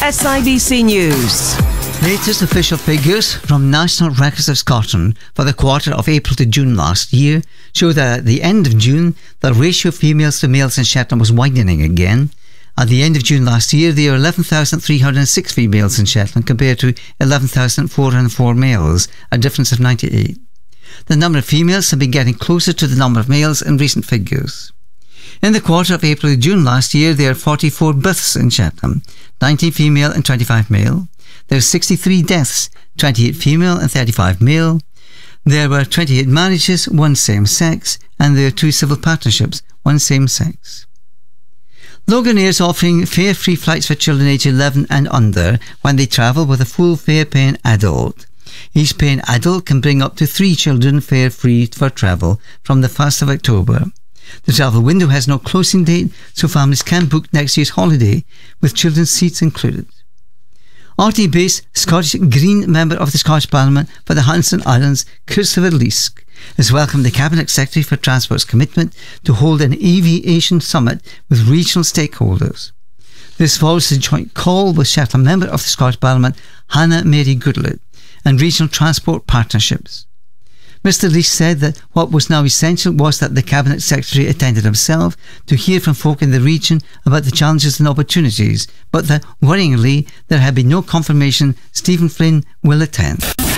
SIBC News. Latest official figures from National Records of Scotland for the quarter of April to June last year show that at the end of June, the ratio of females to males in Shetland was widening again. At the end of June last year, there were 11,306 females in Shetland compared to 11,404 males, a difference of 98. The number of females have been getting closer to the number of males in recent figures. In the quarter of April to June last year, there are 44 births in Shetland, 19 female and 25 male. There are 63 deaths, 28 female and 35 male. There were 28 marriages, 1 same-sex, and there are 2 civil partnerships, 1 same-sex. Loganair is offering fare-free flights for children aged 11 and under when they travel with a full fare-paying adult. Each paying adult can bring up to 3 children fare-free for travel from the 1st of October. The travel window has no closing date, so families can book next year's holiday, with children's seats included. RT-based Scottish Green Member of the Scottish Parliament for the Hudson Islands, Christopher Leask, has welcomed the Cabinet Secretary for Transport's commitment to hold an aviation summit with regional stakeholders. This follows a joint call with Shetland Member of the Scottish Parliament, Hannah Mary Goodlett, and regional transport partnerships. Mr. Leask said that what was now essential was that the Cabinet Secretary attended himself to hear from folk in the region about the challenges and opportunities, but that, worryingly, there had been no confirmation Stephen Flynn will attend.